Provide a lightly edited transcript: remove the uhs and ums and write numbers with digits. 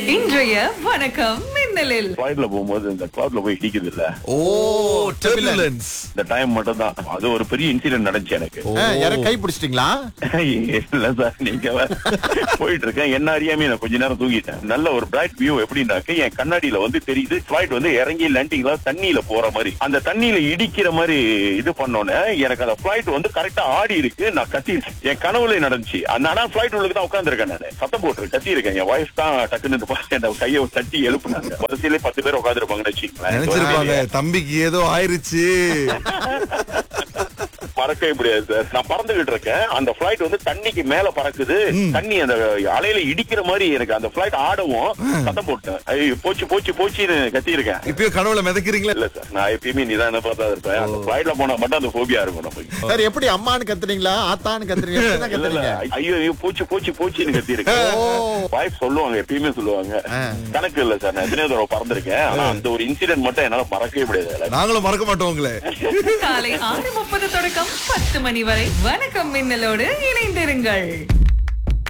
இன்றைய வணக்கம் மின்னலில் ஃபிளைட்ல போகும்போது இந்த கிளவுட்ல போய் இடிக்குது இல்ல, ஓ டர்புலன்ஸ். இந்த டைம் மட்டும் தான் அது ஒரு பெரிய இன்சிடென்ட் நடந்துச்சு எனக்கு. யார கை பிடிச்சிட்டீங்களா? இல்ல சார், நீங்க போயிட்டு இருக்கேன், என்ன அறியாமே நான் கொஞ்ச நேரம் தூங்கிட்டேன். நல்ல ஒரு பிரைட் வியூ. எப்படின்னாக்க என் கண்ணாடியில வந்து தெரியுது பிளைட் வந்து இறங்கி லேண்டிங்ல தண்ணியில போற மாதிரி, அந்த தண்ணியில இடிக்கிற மாதிரி இது பண்ணோன்னே எனக்கு அந்த பிளைட் வந்து கரெக்டா ஆடி இருக்கு. நான் கத்தி என் கனவுல நடந்துச்சு. ஆனா பிளைட் உள்ளுக்கு தான் உட்காந்துருக்கேன், நான் சத்தம் போட்டு கத்தி இருக்கேன். என் வைஃப் தான் டக்குன்னு என் கையை தட்டி எழுப்புனாங்க. வரிசையிலே 10 பேர் உட்காந்துருப்பாங்கன்னு நினைச்சிருப்பாங்க வச்சுக்கோங்களேன். தம்பிக்கு ஏதோ ஆயிருச்சு. பறக்கவே முடியாது சார். நான் பறந்துகிட்டு இருக்கேன், அந்த பிளைட் வந்து தண்ணிக்கு மேல பறக்குது. தண்ணி அந்த அலையில இடிக்கிற மாதிரி எனக்கு அந்த பிளைட் ஆடவும் சத்தம் போட்டேன். ஐயோ போச்சு போச்சு போச்சுன்னு கத்தி இருக்கேன். இப்பயும் கனவுல மிதக்கிறீங்களா? இல்ல சார், நான் எப்பயுமே நிதான பார்த்தா இருப்பேன். அந்த பிளைட்ல போனா மட்டும் அந்த போபியா இருக்கும் நமக்கு. சார் எப்படி அம்மான்னு கத்துறீங்களா ஆத்தான்னு கத்துறீங்களா? இல்ல, இல்ல, கத்துறீங்க. ஐயோ ஐயோ போச்சு போச்சு போச்சுன்னு கத்தி இருக்கேன். வைஃப் சொல்லுவாங்க, எப்பயுமே சொல்லுவாங்க. கணக்கு இல்ல சார், நான் எத்தனையோ தடவை பறந்திருக்கேன். ஆனா அந்த ஒரு இன்சிடென்ட் மட்டும் என்னால மறக்கவே முடியாது. நாங்களும் மறக்க மாட்டோம் உங்களை. காலை 6:30 தொடக்கம் 10 மணி வரை வணக்கம் மின்னலோடு இணைந்திருங்கள்.